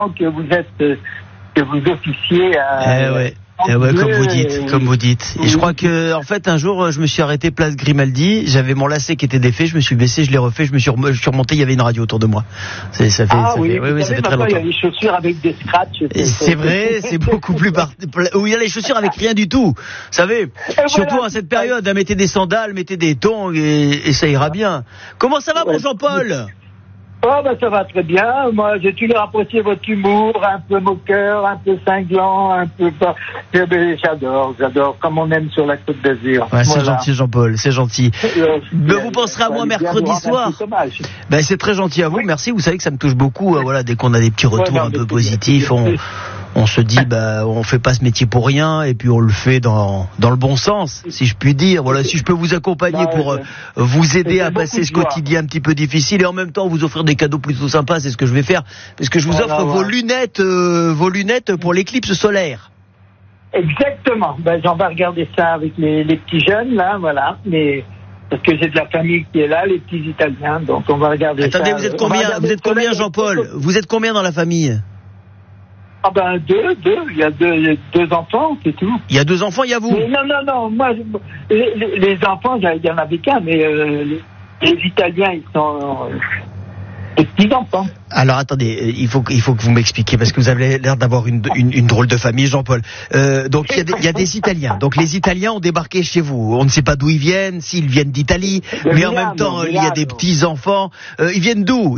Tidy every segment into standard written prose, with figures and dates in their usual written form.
que vous officiez à... comme vous dites. Et je crois que, en fait, un jour, je me suis arrêté place Grimaldi, j'avais mon lacet qui était défait, je me suis baissé, je l'ai refait, je suis remonté, il y avait une radio autour de moi. Ça fait très longtemps. Il y a des chaussures avec des scratchs. C'est vrai, c'est beaucoup plus où il y a les chaussures avec rien du tout. Vous savez, surtout à cette période, mettez des sandales, mettez des tongs et ça ira bien. Comment ça va, mon Jean-Paul? Ça va très bien. Moi, j'ai toujours apprécié votre humour, un peu moqueur, un peu cinglant, un peu... J'adore, comme on aime sur la Côte d'Azur. Ouais, c'est gentil, Jean-Paul, c'est gentil. Vous penserez à moi mercredi soir. C'est très gentil à vous, merci. Vous savez que ça me touche beaucoup, dès qu'on a des petits retours un peu positifs, on se dit, on fait pas ce métier pour rien, et puis on le fait dans le bon sens, si je puis dire. Voilà, si je peux vous accompagner pour vous aider à passer ce quotidien un petit peu difficile, et en même temps vous offrir des cadeaux plutôt sympas, c'est ce que je vais faire, parce que je vous offre vos lunettes pour l'éclipse solaire. Exactement. J'en vais regarder ça avec les petits jeunes, là, voilà. Mais parce que j'ai de la famille qui est là, les petits Italiens, donc on va regarder ça. Attendez, vous êtes combien, Jean-Paul? Vous êtes combien dans la famille? Deux. Il y a deux enfants, c'est tout. Il y a 2 enfants, il y a vous? Mais non. Moi, les enfants, il y en avait qu'un, mais les Italiens, ils sont des petits enfants. Alors attendez, il faut que vous m'expliquiez, parce que vous avez l'air d'avoir une drôle de famille, Jean-Paul. Donc il y a des Italiens. Donc les Italiens ont débarqué chez vous. On ne sait pas d'où ils viennent, s'ils viennent d'Italie, mais en même temps il y a des petits enfants. Ils viennent d'où?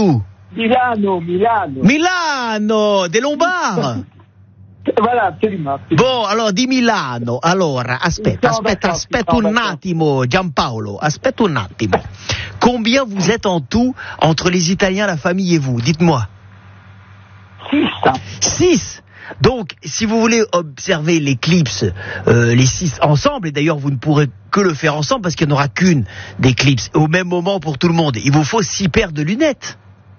Milano, des Lombards. Voilà, absolument. Bon, alors di Milano. Allora, aspetta un attimo, Giampaolo, aspetta un attimo. Combien vous êtes en tout entre les Italiens, la famille et vous? Dites-moi. 6. Donc, si vous voulez observer l'éclipse, les 6 ensemble, et d'ailleurs vous ne pourrez que le faire ensemble parce qu'il n'y en aura qu'une d'éclipse au même moment pour tout le monde, il vous faut 6 paires de lunettes.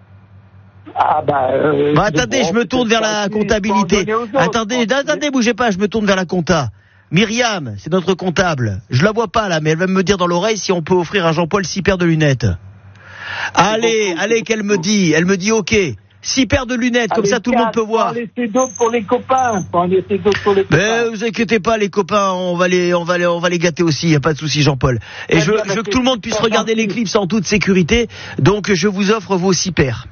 Attendez, je me tourne vers la comptabilité. Attendez, bougez pas, je me tourne vers la compta. Myriam, c'est notre comptable. Je la vois pas là, mais elle va me dire dans l'oreille si on peut offrir à Jean-Paul 6 paires de lunettes. Allez, qu'elle me dit. Elle me dit OK. 6 paires de lunettes, comme ça tout le monde peut voir. On va laisser d'autres pour les copains. Mais vous inquiétez pas, les copains, on va les gâter aussi, y a pas de souci, Jean-Paul. Et je veux que tout le monde puisse regarder l'éclipse en toute sécurité, donc je vous offre vos 6 paires.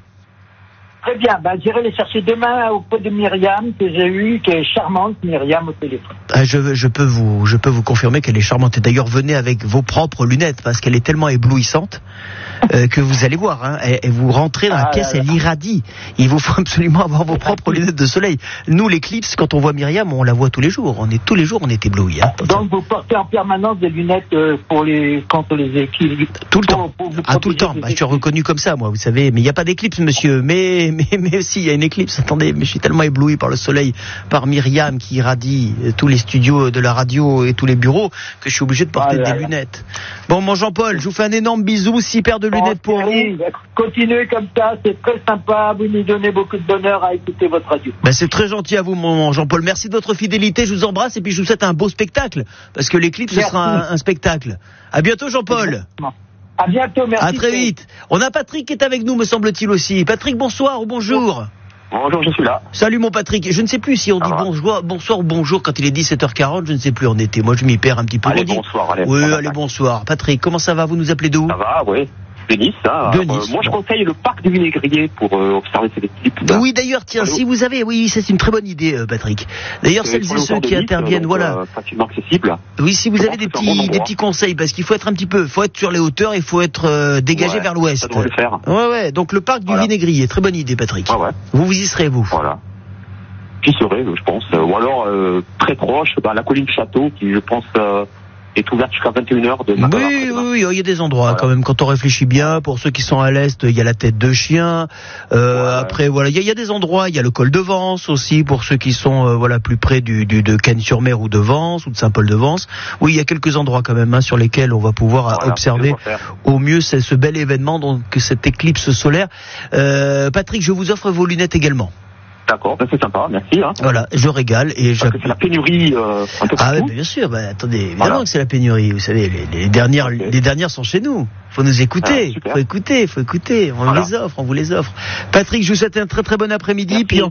Très bien, j'irai les chercher demain auprès de Myriam, que j'ai eue, qui est charmante, Myriam, au téléphone. Je peux vous confirmer qu'elle est charmante. Et d'ailleurs, venez avec vos propres lunettes, parce qu'elle est tellement éblouissante que vous allez voir. Hein, et vous rentrez dans la pièce, elle irradie. Il vous faut absolument avoir vos propres lunettes de soleil. Nous, l'éclipse, quand on voit Myriam, on la voit tous les jours. Tous les jours, on est éblouis. Hein, donc vous portez en permanence des lunettes contre les éclipses. Tout le temps. Tout le temps. Je suis reconnu comme ça, moi, vous savez. Mais il n'y a pas d'éclipse, monsieur. Mais si, il y a une éclipse. Attendez, mais je suis tellement ébloui par le soleil, par Myriam qui irradie tous les studios de la radio et tous les bureaux, que je suis obligé de porter des lunettes. Bon, mon Jean-Paul, je vous fais un énorme bisou, 6 paires de lunettes pour vous. Continuez comme ça, c'est très sympa. Vous nous donnez beaucoup de bonheur à écouter votre radio. C'est très gentil à vous, mon Jean-Paul. Merci de votre fidélité. Je vous embrasse et puis je vous souhaite un beau spectacle, parce que l'éclipse, ce sera un spectacle. À bientôt, Jean-Paul. À bientôt, merci. À très vite. On a Patrick qui est avec nous, me semble-t-il aussi. Patrick, bonsoir ou bonjour. Bonjour, je suis là. Salut mon Patrick. Je ne sais plus si on dit bonsoir ou bonjour quand il est 17h40, je ne sais plus en été. Moi, je m'y perds un petit peu. Allez, bonsoir. Allez, bonsoir. Patrick, comment ça va? Vous nous appelez d'où? Ça va, oui. De Nice, ça. Moi, je conseille le parc du Vinaigrier pour observer cette éclipse. Oui, d'ailleurs, tiens, si vous avez, c'est une très bonne idée, Patrick. D'ailleurs, celles et ceux qui interviennent, facilement accessible. Oui, si vous avez des petits conseils, parce qu'il faut être sur les hauteurs, il faut être dégagé vers l'ouest. Ça doit le faire. Ouais. Donc le parc du Vinaigrier, très bonne idée, Patrick. Vous y serez, vous. Voilà. J'y serai, je pense. Ou alors, très proche, la colline Château, qui, je pense, est ouverte jusqu'à 21h de matin. Oui, il y a des endroits quand même, quand on réfléchit bien. Pour ceux qui sont à l'est, il y a la tête de chien. Après, il y a des endroits, il y a le col de Vence aussi, pour ceux qui sont plus près de Cannes-sur-Mer ou de Vence, ou de Saint-Paul-de-Vence. Oui, il y a quelques endroits quand même sur lesquels on va pouvoir observer au mieux ce bel événement, donc cette éclipse solaire. Patrick, je vous offre vos lunettes également. D'accord, c'est sympa, merci. Hein. Voilà, je régale et parce que c'est la pénurie un peu partout. Oui, bien sûr. Attendez, évidemment que c'est la pénurie. Vous savez, les dernières sont chez nous. Faut nous écouter. Faut écouter. On vous les offre. Patrick, je vous souhaite un très très bon après-midi. Puis